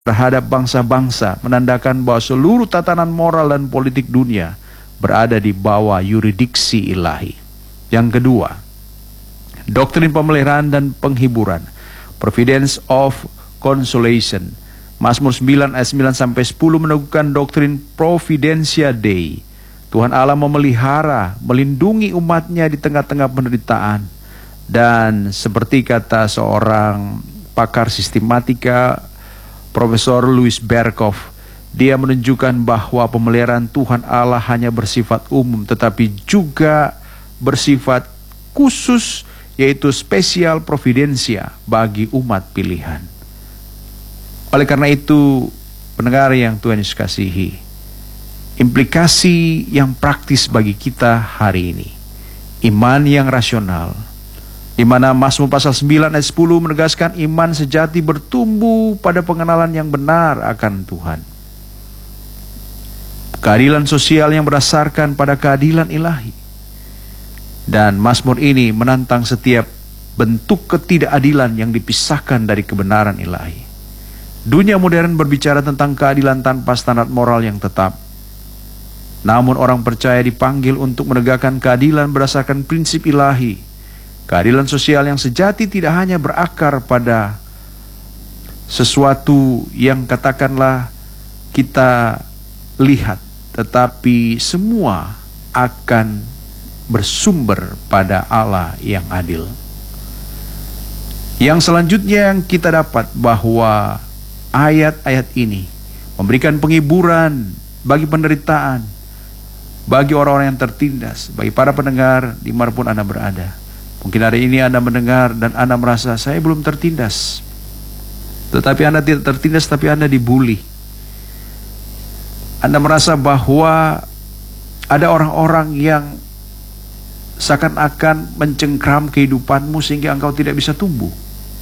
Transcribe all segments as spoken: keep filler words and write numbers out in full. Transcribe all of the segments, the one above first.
terhadap bangsa-bangsa, menandakan bahwa seluruh tatanan moral dan politik dunia berada di bawah yurisdiksi ilahi. Yang kedua, doktrin pemeliharaan dan penghiburan, providence of consolation. Mazmur sembilan ayat sembilan sampai sepuluh meneguhkan doktrin Providentia Dei. Tuhan Allah memelihara, melindungi umatnya di tengah-tengah penderitaan. Dan seperti kata seorang pakar sistematika, Profesor Louis Berkhoff, dia menunjukkan bahwa pemeliharaan Tuhan Allah hanya bersifat umum, tetapi juga bersifat khusus, yaitu spesial providensia bagi umat pilihan. Oleh karena itu, pendengar yang Tuhan Yesus kasihi, implikasi yang praktis bagi kita hari ini, iman yang rasional, di mana Mazmur pasal sembilan ayat sepuluh menegaskan iman sejati bertumbuh pada pengenalan yang benar akan Tuhan. Keadilan sosial yang berdasarkan pada keadilan ilahi. Dan Mazmur ini menantang setiap bentuk ketidakadilan yang dipisahkan dari kebenaran ilahi. Dunia modern berbicara tentang keadilan tanpa standar moral yang tetap. Namun orang percaya dipanggil untuk menegakkan keadilan berdasarkan prinsip ilahi. Keadilan sosial yang sejati tidak hanya berakar pada sesuatu yang katakanlah kita lihat, tetapi semua akan bersumber pada Allah yang adil. Yang selanjutnya yang kita dapat bahwa ayat-ayat ini memberikan penghiburan bagi penderitaan, bagi orang-orang yang tertindas, bagi para pendengar dimanapun Anda berada. Mungkin hari ini Anda mendengar dan Anda merasa saya belum tertindas. Tetapi Anda tidak tertindas, tapi Anda dibully. Anda merasa bahwa ada orang-orang yang seakan-akan mencengkram kehidupanmu sehingga engkau tidak bisa tumbuh.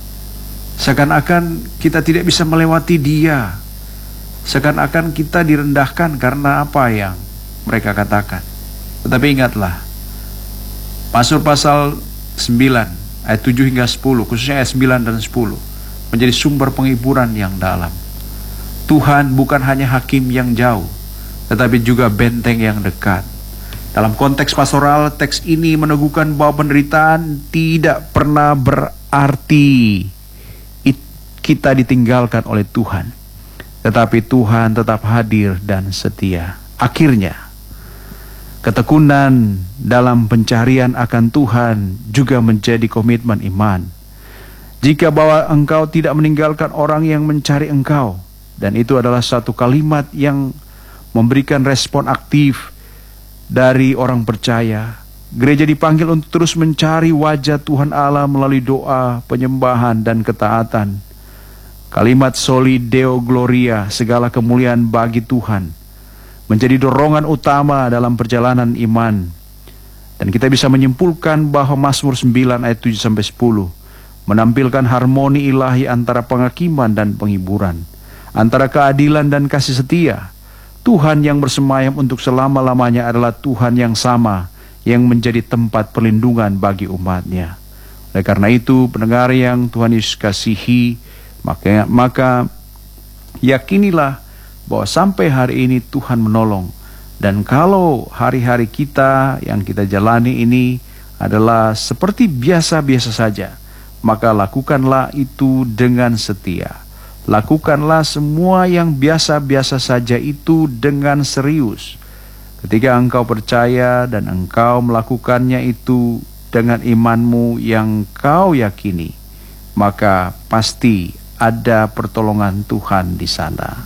Seakan-akan kita tidak bisa melewati dia. Seakan-akan kita direndahkan karena apa yang mereka katakan. Tetapi ingatlah, Mazmur pasal sembilan ayat tujuh hingga sepuluh, khususnya ayat sembilan dan sepuluh, menjadi sumber penghiburan yang dalam. Tuhan bukan hanya hakim yang jauh, tetapi juga benteng yang dekat. Dalam konteks pastoral, teks ini meneguhkan bahwa penderitaan tidak pernah berarti kita ditinggalkan oleh Tuhan, tetapi Tuhan tetap hadir dan setia. Akhirnya, ketekunan dalam pencarian akan Tuhan juga menjadi komitmen iman. Jika bahwa engkau tidak meninggalkan orang yang mencari engkau, dan itu adalah satu kalimat yang memberikan respon aktif dari orang percaya. Gereja dipanggil untuk terus mencari wajah Tuhan Allah melalui doa, penyembahan, dan ketaatan. Kalimat Soli Deo Gloria, segala kemuliaan bagi Tuhan, menjadi dorongan utama dalam perjalanan iman. Dan kita bisa menyimpulkan bahwa Mazmur sembilan ayat tujuh sampai sepuluh menampilkan harmoni ilahi antara penghakiman dan penghiburan, antara keadilan dan kasih setia. Tuhan yang bersemayam untuk selama-lamanya adalah Tuhan yang sama, yang menjadi tempat perlindungan bagi umatnya. Oleh karena itu, pendengar yang Tuhan Yesus kasihi, maka, maka yakinilah bahwa sampai hari ini Tuhan menolong. Dan kalau hari-hari kita yang kita jalani ini adalah seperti biasa-biasa saja, maka lakukanlah itu dengan setia. Lakukanlah semua yang biasa-biasa saja itu dengan serius. Ketika engkau percaya dan engkau melakukannya itu dengan imanmu yang kau yakini, maka pasti ada pertolongan Tuhan di sana.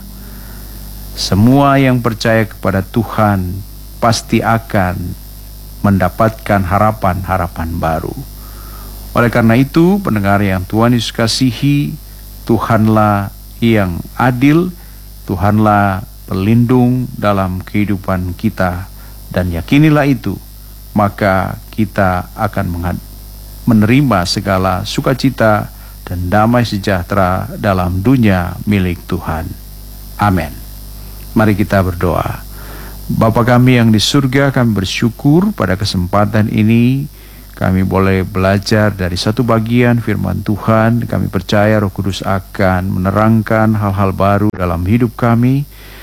Semua yang percaya kepada Tuhan pasti akan mendapatkan harapan-harapan baru. Oleh karena itu, pendengar yang Tuhan Yesus kasihi, Tuhanlah yang adil, Tuhanlah pelindung dalam kehidupan kita, dan yakinilah itu, maka kita akan menerima segala sukacita dan damai sejahtera dalam dunia milik Tuhan. Amin. Mari kita berdoa. Bapa kami yang di surga, kami bersyukur pada kesempatan ini kami boleh belajar dari satu bagian firman Tuhan. Kami percaya Roh Kudus akan menerangkan hal-hal baru dalam hidup kami.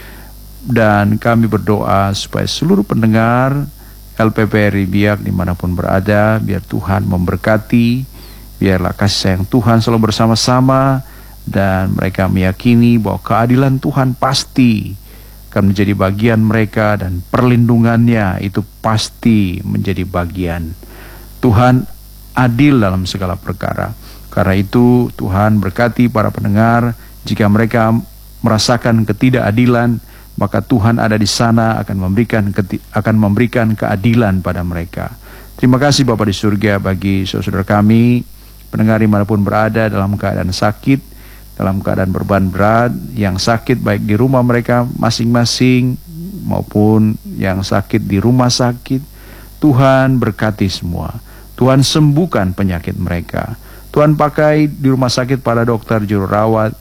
Dan kami berdoa supaya seluruh pendengar L P P R I Biak dimanapun berada, biar Tuhan memberkati, biarlah kasih sayang Tuhan selalu bersama-sama, dan mereka meyakini bahwa keadilan Tuhan pasti akan menjadi bagian mereka, dan perlindungannya itu pasti menjadi bagian. Tuhan adil dalam segala perkara. Karena itu Tuhan berkati para pendengar, jika mereka merasakan ketidakadilan, maka Tuhan ada di sana akan memberikan akan memberikan keadilan pada mereka. Terima kasih Bapa di surga bagi saudara kami, pendengar dimanapun berada dalam keadaan sakit, dalam keadaan beban berat, yang sakit baik di rumah mereka masing-masing maupun yang sakit di rumah sakit. Tuhan berkati semua. Tuhan sembuhkan penyakit mereka. Tuhan pakai di rumah sakit para dokter, juru rawat,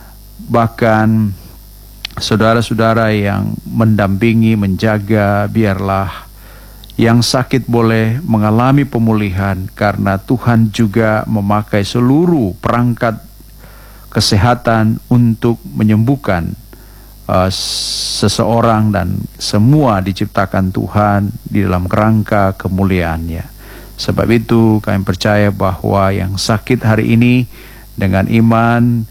bahkan saudara-saudara yang mendampingi, menjaga, biarlah yang sakit boleh mengalami pemulihan, karena Tuhan juga memakai seluruh perangkat kesehatan untuk menyembuhkan uh, seseorang, dan semua diciptakan Tuhan di dalam kerangka kemuliaannya. Sebab itu kami percaya bahwa yang sakit hari ini dengan iman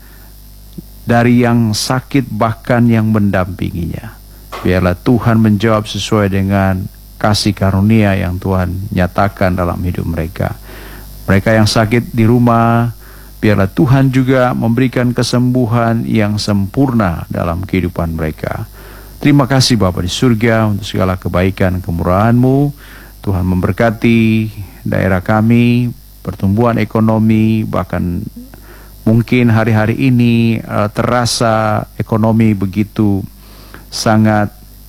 dari yang sakit bahkan yang mendampinginya, biarlah Tuhan menjawab sesuai dengan kasih karunia yang Tuhan nyatakan dalam hidup mereka. Mereka yang sakit di rumah, biarlah Tuhan juga memberikan kesembuhan yang sempurna dalam kehidupan mereka. Terima kasih Bapa di surga untuk segala kebaikan kemurahan-Mu. Tuhan memberkati daerah kami, pertumbuhan ekonomi, bahkan mungkin hari-hari ini uh, terasa ekonomi begitu sangat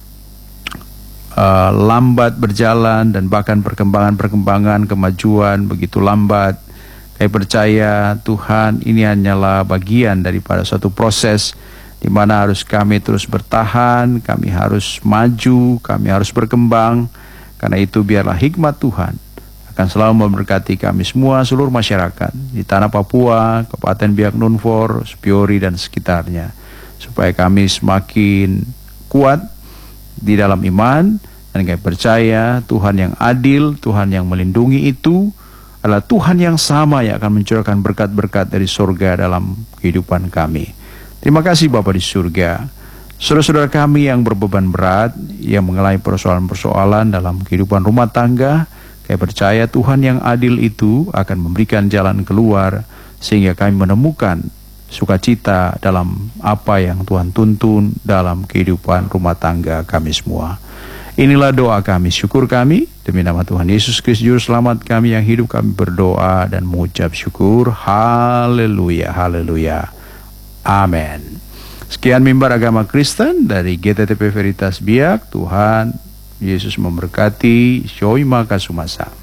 uh, lambat berjalan, dan bahkan perkembangan-perkembangan kemajuan begitu lambat. Saya percaya Tuhan ini hanyalah bagian daripada suatu proses di mana harus kami terus bertahan, kami harus maju, kami harus berkembang. Karena itu biarlah hikmat Tuhan akan selalu memberkati kami semua, seluruh masyarakat di tanah Papua, Kabupaten Biak Numfor, Spiori dan sekitarnya, supaya kami semakin kuat di dalam iman, dan kami percaya Tuhan yang adil, Tuhan yang melindungi itu adalah Tuhan yang sama yang akan mencurahkan berkat-berkat dari surga dalam kehidupan kami. Terima kasih Bapa di surga. Saudara-saudara kami yang berbeban berat, yang mengalami persoalan-persoalan dalam kehidupan rumah tangga, kami percaya Tuhan yang adil itu akan memberikan jalan keluar, sehingga kami menemukan sukacita dalam apa yang Tuhan tuntun dalam kehidupan rumah tangga kami semua. Inilah doa kami, syukur kami, demi nama Tuhan Yesus Kristus Juru Selamat kami yang hidup, kami berdoa dan mengucap syukur. Haleluya, haleluya, amin. Sekian mimbar agama Kristen dari G T T P Veritas Biak. Tuhan Yesus memberkati. Shoima kasumasa.